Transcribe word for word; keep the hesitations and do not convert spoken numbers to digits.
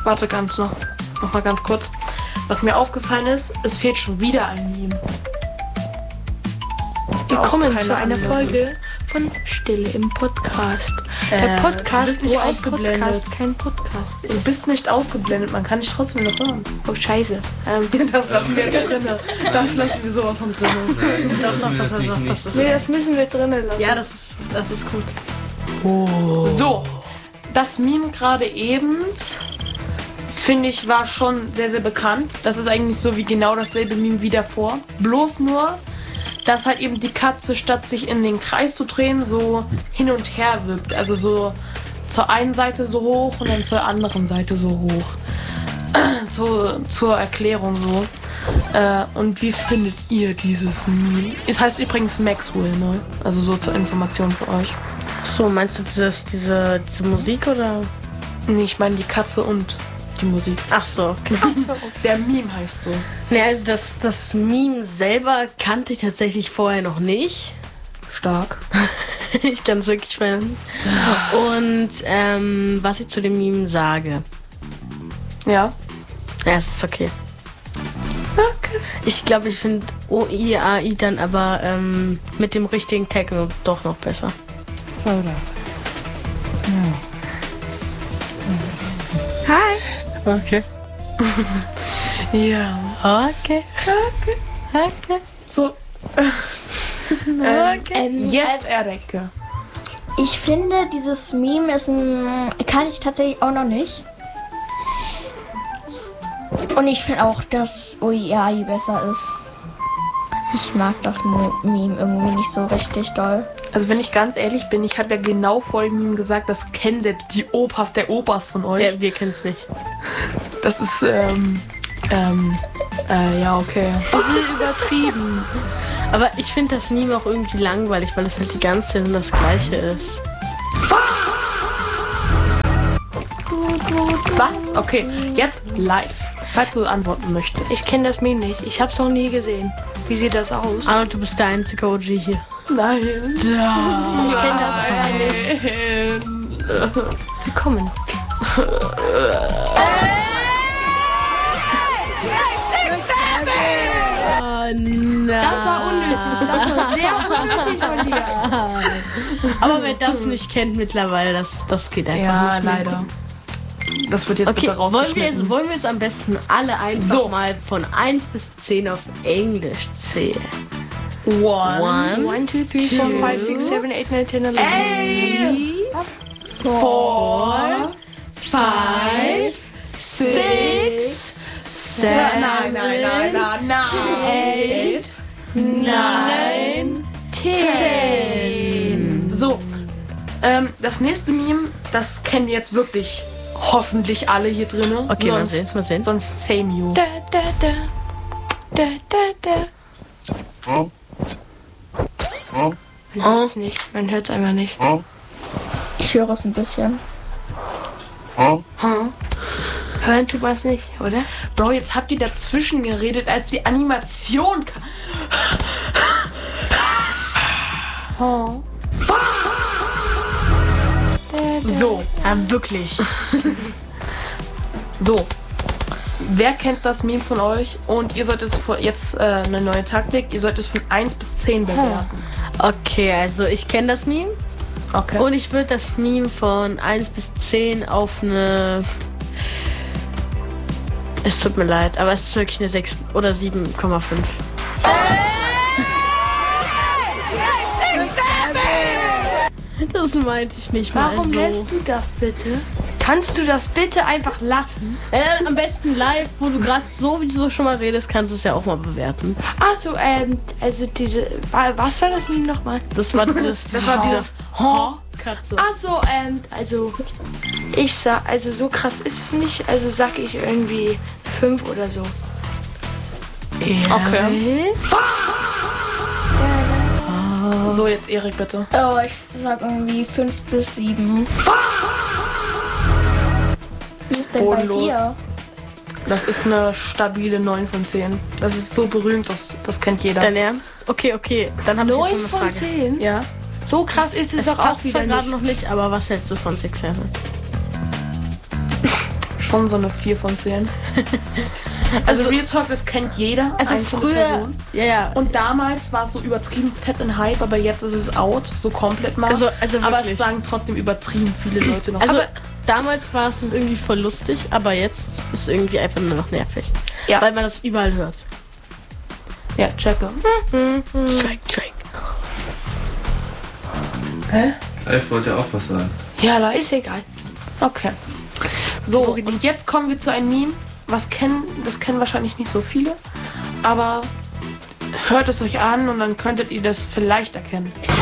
Warte ganz noch. Noch mal ganz kurz. Was mir aufgefallen ist, es fehlt schon wieder ein Meme. Willkommen zu einer Folge von Stille im Podcast. Äh, Der Podcast, du bist nicht wo ein ausgeblendet. Podcast kein Podcast Du ist. bist nicht ausgeblendet, man kann dich trotzdem noch hören. Oh, scheiße. Ähm, Das lassen wir jetzt drin. Das lassen wir sowas von drin. Doch, doch, doch, doch, doch, das ist nee, das müssen wir drinnen lassen. ja, das ist, das ist gut. So, das Meme gerade eben, finde ich, war schon sehr, sehr bekannt. Das ist eigentlich so wie genau dasselbe Meme wie davor. Bloß nur, dass halt eben die Katze, statt sich in den Kreis zu drehen, so hin und her wippt. Also so zur einen Seite so hoch und dann zur anderen Seite so hoch. So zur Erklärung so. Äh, und wie findet ihr dieses Meme? Es heißt übrigens Maxwell, ne? Also so zur Information für euch. So, meinst du dieses, diese, diese Musik oder? Nee, ich meine die Katze und die Musik. Ach so, okay. Der Meme heißt so. Ne, also das, das Meme selber kannte ich tatsächlich vorher noch nicht. Stark. Ich kann es wirklich verstehen. Und ähm, was ich zu dem Meme sage. Ja. Ja, es ist okay. Okay. Ich glaube, ich finde O I A I dann aber ähm, mit dem richtigen Techno doch noch besser. Hi. Okay. Ja. Okay. Okay. Okay. So. Okay. Ähm, Jetzt Erdecke. ich finde, dieses Meme ist ein. Kann ich tatsächlich auch noch nicht. Und ich finde auch, dass O I A I besser ist. Ich mag das Mo- Meme irgendwie nicht so richtig doll. Also wenn ich ganz ehrlich bin, ich habe ja genau vor dem Meme gesagt, das kennen selbst die Opas der Opas von euch. Ja, wir kennen es nicht. Das ist, ähm, ähm, äh, ja, okay. Das ist übertrieben. Aber ich finde das Meme auch irgendwie langweilig, weil es halt die ganze Zeit nur das Gleiche ist. Was? Okay, jetzt live. Falls du antworten möchtest. Ich kenne das Meme nicht. Ich hab's noch nie gesehen. Wie sieht das aus? Aber du bist der einzige O G hier. Nein. Ich kenne das einfach nicht. Willkommen. Oh nein. Das war unnötig. Das war sehr unnötig von dir. Aber wer das nicht kennt mittlerweile, das, das geht einfach Ja, nicht mehr. leider. Das wird jetzt Okay, bitte wollen wir, rausgeschnitten. jetzt, wollen wir jetzt am besten alle einfach So. mal von eins bis zehn auf Englisch zählen? One. One, one, two, three, four, five, six, seven, eight, nine, ten, eleven. Eight. Four. Five. Six. Seven. Nein, nein, nein, nein, nein. Eight. Nine. Ten. So. Ähm, das nächste Meme, das kennen jetzt wirklich hoffentlich alle hier drinnen. Okay, mal Sonst- sehen, mal sehen. Sonst same you. Da, da, da. Da, da, da. Man hört's nicht. Man hört's einfach nicht. Ich höre es ein bisschen. Hm. Hören tut man's nicht, oder? Bro, jetzt habt ihr dazwischen geredet, als die Animation kam. Oh. So, Ja, wirklich. so. Wer kennt das Meme von euch? Und ihr sollt es vor- jetzt äh, eine neue Taktik. Ihr sollt es von eins bis zehn bewerten. Okay, also ich kenne das Meme. Okay. Und ich würde das Meme von eins bis zehn auf eine... Es tut mir leid, aber es ist wirklich eine sechs oder sieben Komma fünf. Das meinte ich nicht mal Warum so. lässt du das bitte? Kannst du das bitte einfach lassen? Äh, am besten live, wo du gerade sowieso schon mal redest, kannst du es ja auch mal bewerten. Achso, ähm, also diese. wa- Was war das Meme nochmal? Das war dieses... das war dieses Ho. Katze. Achso, ähm, also. Ich sag, also so krass ist es nicht. Also sag ich irgendwie fünf oder so. Okay. So, jetzt Erik, bitte. Oh, ich sag irgendwie fünf bis sieben. Wie ist denn Bodenlos. bei dir? Das ist eine stabile neun von zehn. Das ist so berühmt, das, das kennt jeder. Dein Ernst? Okay, okay. Dann habe ich jetzt neun noch eine von Frage. zehn? Ja. So krass ist es Es doch auch passt zwar wieder gerade nicht. noch nicht, aber was hältst du von Six Seven? schon so eine vier von zehn. Also, also Real Talk, das kennt jeder. Also früher, Person. ja, ja. Und damals war es so übertrieben fett in Hype, aber jetzt ist es out, so komplett mal. Also, also aber wirklich. es sagen trotzdem übertrieben viele Leute noch. Also aber damals war es irgendwie voll lustig, aber jetzt ist es irgendwie einfach nur noch nervig. Ja. Weil man das überall hört. Ja, checke. Check, check. Hä? Clive wollte ja auch was sagen. Ja, da ist egal. Okay. So, und jetzt kommen wir zu einem Meme, was kennen, das kennen wahrscheinlich nicht so viele, aber hört es euch an und dann könntet ihr das vielleicht erkennen.